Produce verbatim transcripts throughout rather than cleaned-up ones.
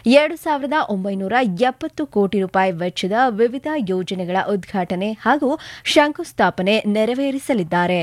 ಎರಡು ಸಾವಿರದ ಒಂಬೈನೂರ ಎಪ್ಪತ್ತು ಕೋಟಿ ರೂಪಾಯಿ ವೆಚ್ಚದ ವಿವಿಧ ಯೋಜನೆಗಳ ಉದ್ಘಾಟನೆ ಹಾಗೂ ಶಂಕುಸ್ಥಾಪನೆ ನೆರವೇರಿಸಲಿದ್ದಾರೆ.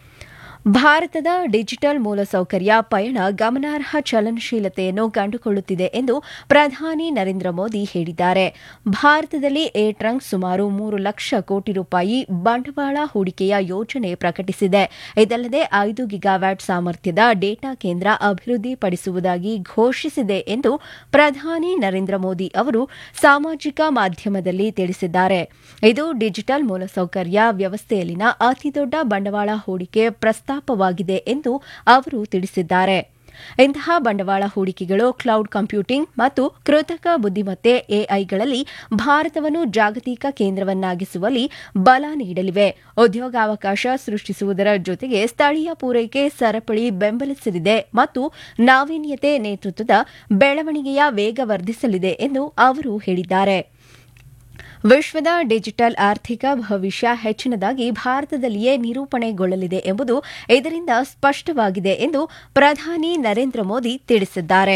ಭಾರತದ ಡಿಜಿಟಲ್ ಮೂಲಸೌಕರ್ಯ ಪಯಣ ಗಮನಾರ್ಹ ಚಲನಶೀಲತೆಯನ್ನು ಕಂಡುಕೊಳ್ಳುತ್ತಿದೆ ಎಂದು ಪ್ರಧಾನಿ ನರೇಂದ್ರ ಮೋದಿ ಹೇಳಿದ್ದಾರೆ. ಭಾರತದಲ್ಲಿ ಏರ್ಟ್ರಂಕ್ ಸುಮಾರು ಮೂರು ಲಕ್ಷ ಕೋಟಿ ರೂಪಾಯಿ ಬಂಡವಾಳ ಹೂಡಿಕೆಯ ಯೋಜನೆ ಪ್ರಕಟಿಸಿದೆ. ಇದಲ್ಲದೆ ಐದು ಗಿಗಾವ್ಯಾಟ್ ಸಾಮರ್ಥ್ಯದ ಡೇಟಾ ಕೇಂದ್ರ ಅಭಿವೃದ್ಧಿಪಡಿಸುವುದಾಗಿ ಘೋಷಿಸಿದೆ ಎಂದು ಪ್ರಧಾನಿ ನರೇಂದ್ರ ಮೋದಿ ಅವರು ಸಾಮಾಜಿಕ ಮಾಧ್ಯಮದಲ್ಲಿ ತಿಳಿಸಿದ್ದಾರೆ. ಇದು ಡಿಜಿಟಲ್ ಮೂಲಸೌಕರ್ಯ ವ್ಯವಸ್ಥೆಯಲ್ಲಿನ ಅತಿದೊಡ್ಡ ಬಂಡವಾಳ ಹೂಡಿಕೆ ಪ್ರಸ್ತಾಪವಾಗಿದೆ ಎಂದು ಅವರು ತಿಳಿಸಿದ್ದಾರೆ. ಇಂತಹ ಬಂಡವಾಳ ಹೂಡಿಕೆಗಳು ಕ್ಲೌಡ್ ಕಂಪ್ಯೂಟಿಂಗ್ ಮತ್ತು ಕೃತಕ ಬುದ್ದಿಮತ್ತೆ ಎಐಗಳಲ್ಲಿ ಭಾರತವನ್ನು ಜಾಗತಿಕ ಕೇಂದ್ರವನ್ನಾಗಿಸುವಲ್ಲಿ ಬಲ ನೀಡಲಿವೆ. ಉದ್ಯೋಗಾವಕಾಶ ಸೃಷ್ಟಿಸುವುದರ ಜೊತೆಗೆ ಸ್ಥಳೀಯ ಪೂರೈಕೆ ಸರಪಳಿ ಬೆಂಬಲಿಸಲಿದೆ ಮತ್ತು ನಾವೀನ್ಯತೆ ನೇತೃತ್ವದ ಬೆಳವಣಿಗೆಯ ವೇಗ ವರ್ಧಿಸಲಿದೆ ಎಂದು ಅವರು ಹೇಳಿದ್ದಾರೆ. ವಿಶ್ವದ ಡಿಜಿಟಲ್ ಆರ್ಥಿಕ ಭವಿಷ್ಯ ಹೆಚ್ಚಿನದಾಗಿ ಭಾರತದಲ್ಲಿಯೇ ನಿರೂಪಣೆಗೊಳ್ಳಲಿದೆ ಎಂಬುದು ಇದರಿಂದ ಸ್ಪಷ್ಟವಾಗಿದೆ ಎಂದು ಪ್ರಧಾನಿ ನರೇಂದ್ರ ಮೋದಿ ತಿಳಿಸಿದ್ದಾರೆ.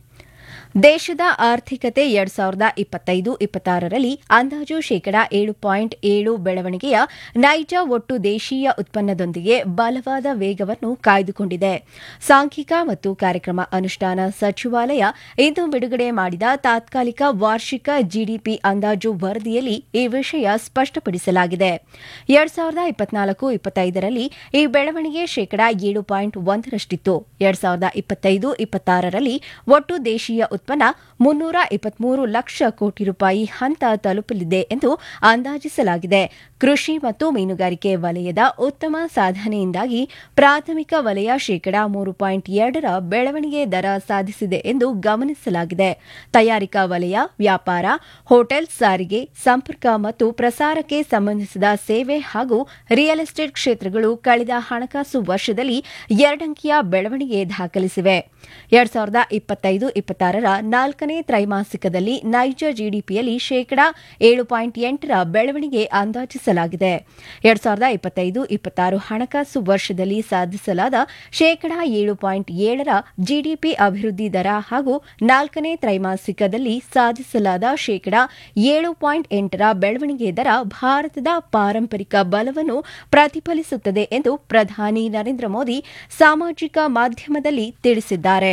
ದೇಶದ ಆರ್ಥಿಕತೆ ಎರಡು ಸಾವಿರದ ಇಪ್ಪತ್ತೈದು ಇಪ್ಪತ್ತಾರರಲ್ಲಿ ಅಂದಾಜು ಶೇಕಡಾ ಏಳು ಪಾಯಿಂಟ್ ಏಳು ಬೆಳವಣಿಗೆಯ ನೈಜ ಒಟ್ಟು ದೇಶೀಯ ಉತ್ಪನ್ನದೊಂದಿಗೆ ಬಲವಾದ ವೇಗವನ್ನು ಕಾಯ್ದುಕೊಂಡಿದೆ. ಸಾಂಖ್ಯಿಕ ಮತ್ತು ಕಾರ್ಯಕ್ರಮ ಅನುಷ್ಠಾನ ಸಚಿವಾಲಯ ಇಂದು ಬಿಡುಗಡೆ ಮಾಡಿದ ತಾತ್ಕಾಲಿಕ ವಾರ್ಷಿಕ ಜಿಡಿಪಿ ಅಂದಾಜು ವರದಿಯಲ್ಲಿ ಈ ವಿಷಯ ಸ್ಪಷ್ಟಪಡಿಸಲಾಗಿದೆ. ಎರಡು ಸಾವಿರದ ಇಪ್ಪತ್ನಾಲ್ಕು ಇಪ್ಪತ್ತೈದರಲ್ಲಿ ಈ ಬೆಳವಣಿಗೆ ಶೇಕಡಾ ಏಳು ಪಾಯಿಂಟ್ ಒಂದರಷ್ಟಿತ್ತು. ಎರಡು ಸಾವಿರದ ಇಪ್ಪತ್ತೈದು ಇಪ್ಪತ್ತಾರರಲ್ಲಿ ಒಟ್ಟು ದೇಶೀಯ ಉತ್ಪನ್ನ ಮುನ್ನೂರ ಇಪ್ಪತ್ಮೂರು ಲಕ್ಷ ಕೋಟಿ ರೂಪಾಯಿ ಹಂತ ತಲುಪಲಿದೆ ಎಂದು ಅಂದಾಜಿಸಲಾಗಿದೆ. ಕೃಷಿ ಮತ್ತು ಮೀನುಗಾರಿಕೆ ವಲಯದ ಉತ್ತಮ ಸಾಧನೆಯಿಂದಾಗಿ ಪ್ರಾಥಮಿಕ ವಲಯ ಶೇಕಡಾ ಮೂರು ಪಾಯಿಂಟ್ ಎರಡರ ಬೆಳವಣಿಗೆ ದರ ಸಾಧಿಸಿದೆ ಎಂದು ಗಮನಿಸಲಾಗಿದೆ. ತಯಾರಿಕಾ ವಲಯ, ವ್ಯಾಪಾರ, ಹೋಟೆಲ್, ಸಾರಿಗೆ, ಸಂಪರ್ಕ ಮತ್ತು ಪ್ರಸಾರಕ್ಕೆ ಸಂಬಂಧಿಸಿದ ಸೇವೆ ಹಾಗೂ ರಿಯಲ್ ಎಸ್ಟೇಟ್ ಕ್ಷೇತ್ರಗಳು ಕಳೆದ ಹಣಕಾಸು ವರ್ಷದಲ್ಲಿ ಎರಡಂಕಿಯ ಬೆಳವಣಿಗೆ ದಾಖಲಿಸಿವೆ. ಎರಡು ಸಾವಿರದ ಇಪ್ಪತ್ತೈದು ಇಪ್ಪತ್ತಾರರ ನಾಲ್ಕನೇ ತ್ರೈಮಾಸಿಕದಲ್ಲಿ ನೈಜ ಜಿಡಿಪಿಯಲ್ಲಿ ಶೇಕಡಾ ಏಳು ಪಾಯಿಂಟ್ ಎಂಟರ ಬೆಳವಣಿಗೆ ಅಂದಾಜಿಸಲಾಗಿದೆ. ಎರಡು ಸಾವಿರದ ಇಪ್ಪತ್ತೈದು ಇಪ್ಪತ್ತಾರು ಹಣಕಾಸು ವರ್ಷದಲ್ಲಿ ಸಾಧಿಸಲಾದ ಶೇಕಡಾ ಏಳು ಪಾಯಿಂಟ್ ಏಳರ ಜಿಡಿಪಿ ಅಭಿವೃದ್ಧಿ ದರ ಹಾಗೂ ನಾಲ್ಕನೇ ತ್ರೈಮಾಸಿಕದಲ್ಲಿ ಸಾಧಿಸಲಾದ ಶೇಕಡಾ ಏಳು ಪಾಯಿಂಟ್ ಎಂಟರ ಬೆಳವಣಿಗೆ ದರ ಭಾರತದ ಪಾರಂಪರಿಕ ಬಲವನ್ನು ಪ್ರತಿಫಲಿಸುತ್ತದೆ ಎಂದು ಪ್ರಧಾನಿ ನರೇಂದ್ರ ಮೋದಿ ಸಾಮಾಜಿಕ ಮಾಧ್ಯಮದಲ್ಲಿ ತಿಳಿಸಿದ್ದಾರೆ.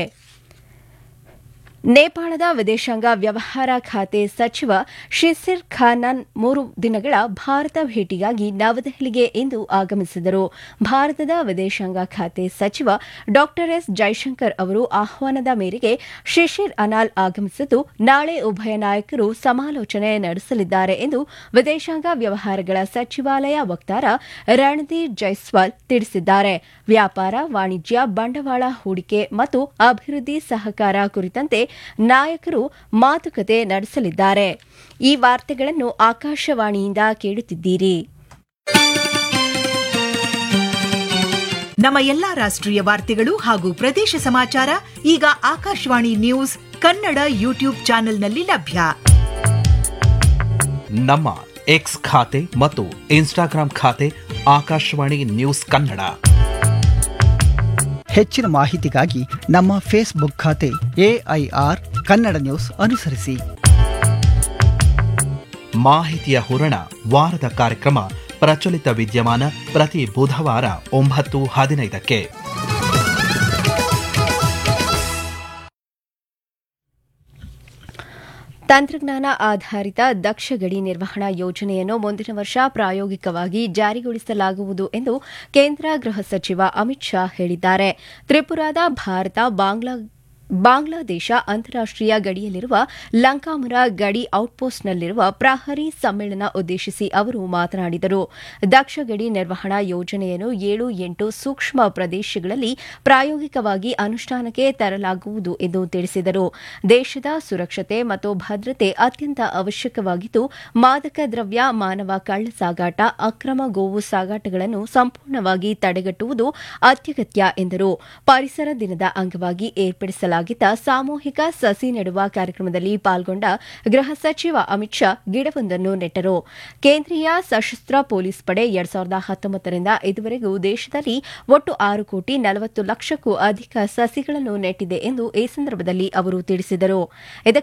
ನೇಪಾಳದ ವಿದೇಶಾಂಗ ವ್ಯವಹಾರ ಖಾತೆ ಸಚಿವ ಶಿಸಿರ್ ಖಾನನ್ ಮೂರು ದಿನಗಳ ಭಾರತ ಭೇಟಿಗಾಗಿ ನವದೆಹಲಿಗೆ ಇಂದು ಆಗಮಿಸಿದರು. ಭಾರತದ ವಿದೇಶಾಂಗ ಖಾತೆ ಸಚಿವ ಡಾ ಎಸ್ ಜೈಶಂಕರ್ ಅವರು ಆಹ್ವಾನದ ಮೇರೆಗೆ ಶಿಶಿರ್ ಅನಾಲ್ ಆಗಮಿಸಿದ್ದು ನಾಳೆ ಉಭಯ ನಾಯಕರು ಸಮಾಲೋಚನೆ ನಡೆಸಲಿದ್ದಾರೆ ಎಂದು ವಿದೇಶಾಂಗ ವ್ಯವಹಾರಗಳ ಸಚಿವಾಲಯ ವಕ್ತಾರ ರಣಧೀರ್ ಜೈಸ್ವಾಲ್ ತಿಳಿಸಿದ್ದಾರೆ. ವ್ಯಾಪಾರ, ವಾಣಿಜ್ಯ, ಬಂಡವಾಳ ಹೂಡಿಕೆ ಮತ್ತು ಅಭಿವೃದ್ಧಿ ಸಹಕಾರ ಕುರಿತಂತೆ ನಾಯಕರು ಮಾತುಕತೆ ನಡೆಸಲಿದ್ದಾರೆ. ಈ ವಾರ್ತೆಗಳನ್ನು ಆಕಾಶವಾಣಿಯಿಂದ ಕೇಳುತ್ತಿದ್ದೀರಿ. ನಮ್ಮ ಎಲ್ಲಾ ರಾಷ್ಟ್ರೀಯ ವಾರ್ತೆಗಳು ಹಾಗೂ ಪ್ರದೇಶ ಸಮಾಚಾರ ಈಗ ಆಕಾಶವಾಣಿ ನ್ಯೂಸ್ ಕನ್ನಡ ಯೂಟ್ಯೂಬ್ ಚಾನೆಲ್ನಲ್ಲಿ ಲಭ್ಯ. ನಮ್ಮ ಎಕ್ಸ್ ಖಾತೆ ಮತ್ತು ಇನ್ಸ್ಟಾಗ್ರಾಂ ಖಾತೆ ಆಕಾಶವಾಣಿ ನ್ಯೂಸ್ ಕನ್ನಡ. ಹೆಚ್ಚಿನ ಮಾಹಿತಿಗಾಗಿ ನಮ್ಮ ಫೇಸ್ಬುಕ್ ಖಾತೆ ಎಐಆರ್ ಕನ್ನಡ ನ್ಯೂಸ್ ಅನುಸರಿಸಿ. ಮಾಹಿತಿಯ ಹೂರಣ ವಾರದ ಕಾರ್ಯಕ್ರಮ ಪ್ರಚಲಿತ ವಿದ್ಯಮಾನ ಪ್ರತಿ ಬುಧವಾರ ಒಂಬತ್ತು ಹದಿನೈದಕ್ಕೆ. ತಂತ್ರಜ್ಞಾನ ಆಧಾರಿತ ದಕ್ಷ ಗಡಿ ನಿರ್ವಹಣಾ ಯೋಜನೆಯನ್ನು ಮುಂದಿನ ವರ್ಷ ಪ್ರಾಯೋಗಿಕವಾಗಿ ಜಾರಿಗೊಳಿಸಲಾಗುವುದು ಎಂದು ಕೇಂದ್ರ ಗೃಹ ಸಚಿವ ಅಮಿತ್ ಶಾ ಹೇಳಿದ್ದಾರೆ. ತ್ರಿಪುರಾದ ಭಾರತ ಬಾಂಗ್ಲಾ ಬಾಂಗ್ಲಾದೇಶ ಅಂತಾರಾಷ್ಟೀಯ ಗಡಿಯಲ್ಲಿರುವ ಲಂಕಾಮುರ ಗಡಿ ಔಟ್ಪೋಸ್ಟ್ನಲ್ಲಿರುವ ಪ್ರಹರಿ ಸಮ್ಮೇಳನ ಉದ್ದೇಶಿಸಿ ಅವರು ಮಾತನಾಡಿದರು. ದಕ್ಷ ಗಡಿ ನಿರ್ವಹಣಾ ಯೋಜನೆಯನ್ನು ಏಳು ಎಂಟು ಸೂಕ್ಷ್ಮ ಪ್ರದೇಶಗಳಲ್ಲಿ ಪ್ರಾಯೋಗಿಕವಾಗಿ ಅನುಷ್ಠಾನಕ್ಕೆ ತರಲಾಗುವುದು ಎಂದು ತಿಳಿಸಿದರು. ದೇಶದ ಸುರಕ್ಷತೆ ಮತ್ತು ಭದ್ರತೆ ಅತ್ಯಂತ ಅವಶ್ಯಕವಾಗಿದ್ದು, ಮಾದಕ ದ್ರವ್ಯ, ಮಾನವ ಕಳ್ಳ ಸಾಗಾಟ, ಅಕ್ರಮ ಗೋವು ಸಾಗಾಟಗಳನ್ನು ಸಂಪೂರ್ಣವಾಗಿ ತಡೆಗಟ್ಟುವುದು ಅತ್ಯಗತ್ಯ ಎಂದರು. ಪರಿಸರ ದಿನದ ಅಂಗವಾಗಿ ಏರ್ಪಡಿಸಲಾಗಿದ್ದ ಸಾಮೂಹಿಕ ಸಸಿ ನೆಡುವ ಕಾರ್ಯಕ್ರಮದಲ್ಲಿ ಪಾಲ್ಗೊಂಡ ಗೃಹ ಸಚಿವ ಅಮಿತ್ ಶಾ ಗಿಡವೊಂದನ್ನು ನೆಟ್ಟರು. ಕೇಂದ್ರೀಯ ಸಶಸ್ತ್ರ ಪೊಲೀಸ್ ಪಡೆ ಎರಡ್ ಸಾವಿರದ ಹತ್ತೊಂಬತ್ತರಿಂದ ಇದುವರೆಗೂ ದೇಶದಲ್ಲಿ ಒಟ್ಟು ಆರು ಕೋಟಿ ನಲವತ್ತು ಲಕ್ಷಕ್ಕೂ ಅಧಿಕ ಸಸಿಗಳನ್ನು ನೆಟ್ಟಿದೆ ಎಂದು ಈ ಸಂದರ್ಭದಲ್ಲಿ ಅವರು ತಿಳಿಸಿದರು.